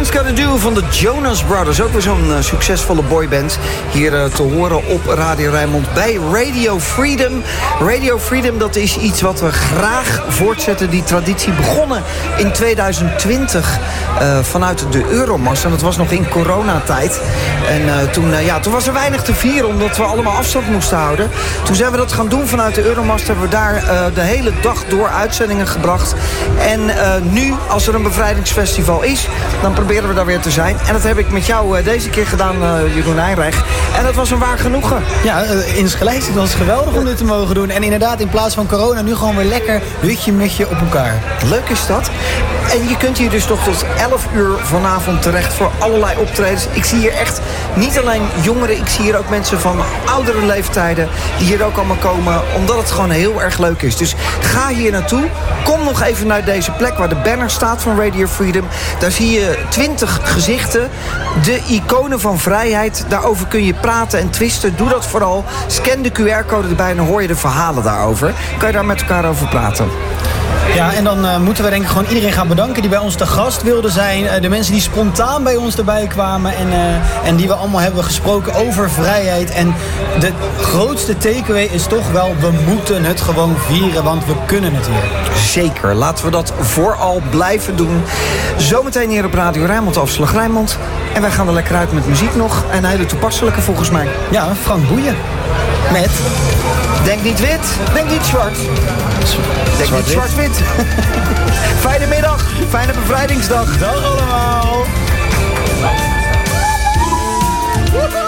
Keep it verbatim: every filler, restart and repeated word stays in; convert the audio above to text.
Man's Gotta Do van de Jonas Brothers. Ook weer zo'n uh, succesvolle boyband. Hier uh, te horen op Radio Rijnmond bij Radio Freedom. Radio Freedom, dat is iets wat we graag voortzetten. Die traditie begonnen in tweeduizend twintig uh, vanuit de Euromast. En dat was nog in coronatijd. En uh, toen, uh, ja, toen was er weinig te vieren, omdat we allemaal afstand moesten houden. Toen zijn we dat gaan doen vanuit de Euromast. Hebben we daar uh, de hele dag door uitzendingen gebracht. En uh, nu, als er een bevrijdingsfestival is, dan proberen we daar weer te zijn. En dat heb ik met jou uh, deze keer gedaan, uh, Jeroen Heinrich. En dat was een waar genoegen. Ja, uh, insgelijks. Het was geweldig om dit te mogen doen. En inderdaad, in plaats van corona, nu gewoon weer lekker hutje-mutje op elkaar. Leuk is dat. En je kunt hier dus nog tot elf uur vanavond terecht voor allerlei optredens. Ik zie hier echt niet alleen jongeren, ik zie hier ook mensen van oudere leeftijden die hier ook allemaal komen, omdat het gewoon heel erg leuk is. Dus ga hier naartoe. Kom nog even naar deze plek waar de banner staat van Radio Freedom. Daar zie je twintig gezichten. De iconen van vrijheid. Daarover kun je praten en twisten. Doe dat vooral. Scan de Q R-code erbij en dan hoor je de verhalen daarover. Kan je daar met elkaar over praten. Ja, en dan uh, moeten we denk ik gewoon iedereen gaan bedanken die bij ons te gast wilden zijn. Uh, de mensen die spontaan bij ons erbij kwamen. En, uh, en die we allemaal hebben gesproken over vrijheid. En de grootste takeaway is toch wel, we moeten het gewoon vieren, want we kunnen het hier. Zeker, laten we dat vooral blijven doen. Zometeen hier op Radio Rijnmond, Afslag Rijnmond. En wij gaan er lekker uit met muziek nog. En een hele toepasselijke volgens mij. Ja, Frank Boeien. Met... Denk niet wit, denk niet zwart. Denk zwart niet zwart-wit. Fijne middag, fijne bevrijdingsdag. Dag allemaal.